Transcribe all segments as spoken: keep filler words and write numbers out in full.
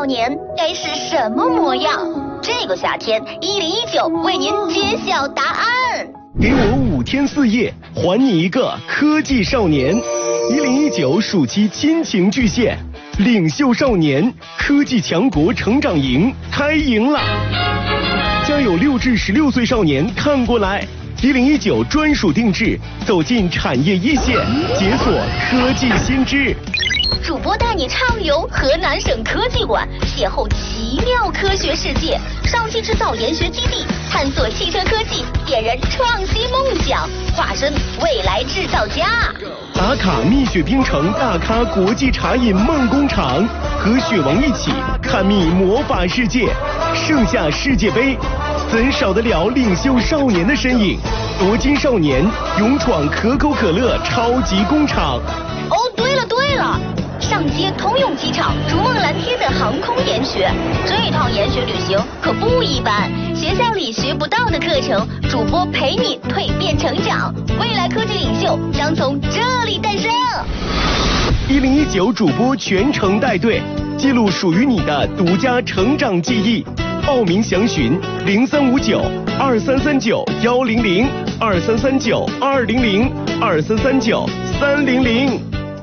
年该是什么模样？这个夏天，一零一九为您揭晓答案。 给我五天四夜，还你一个科技少年。一零一九暑期亲情巨献，领袖少年科技强国成长营开营了，将有六至十六岁少年看过来。一零一九专属定制，走进产业一线，解锁科技新知。 主播带你畅游河南省科技馆，邂逅奇妙科学世界；上汽制造研学基地，探索汽车科技，点燃创新梦想，化身未来制造家。 打卡蜜雪冰城大咖国际茶饮梦工厂，和雪王一起看蜜魔法世界。盛夏世界杯，怎少得了领袖少年的身影？夺金少年勇闯可口可乐超级工厂。 哦，对了对了。上接通用机场逐梦蓝天的航空研学，这趟研学旅行可不一般，学校里学不到的课程，主播陪你蜕变成长，未来科技领袖将从这里诞生。 一零一九主播全程带队，记录属于你的独家成长记忆。报名详询零三五九二三三九幺零零二三三九二零零二三三九三零零。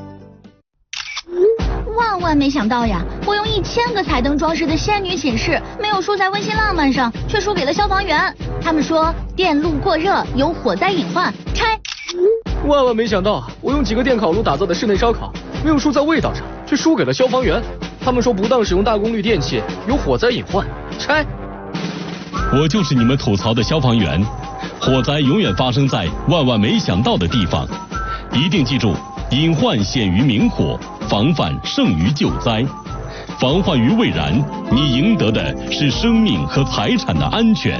万万没想到呀！我用一千个彩灯装饰的仙女寝室，没有输在温馨浪漫上，却输给了消防员。他们说电路过热有火灾隐患，拆。 万万没想到，我用几个电烤炉打造的室内烧烤，没有输在味道上，却输给了消防员。他们说不当使用大功率电器有火灾隐患，拆。 我就是你们吐槽的消防员，火灾永远发生在万万没想到的地方，一定记住，隐患显于明火。防范胜于救灾，防患于未然，你赢得的是生命和财产的安全。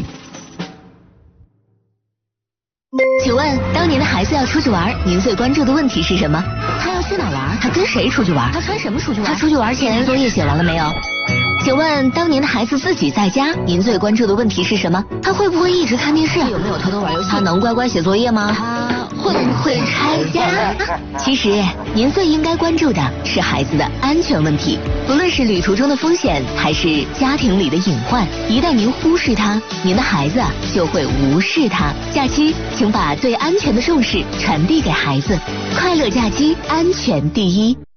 请问，当您的孩子要出去玩，您最关注的问题是什么？他要去哪玩？他跟谁出去玩？他穿什么出去玩？他出去玩前作业写完了没有？请问，当您的孩子自己在家，您最关注的问题是什么？他会不会一直看电视？有没有偷偷玩游戏？他能乖乖写作业吗？他会不会拆家？其实，您最应该关注的是孩子的安全问题。不论是旅途中的风险，还是家庭里的隐患，一旦您忽视它，您的孩子就会无视它。假期，请把对安全的重视传递给孩子。快乐假期，安全第一。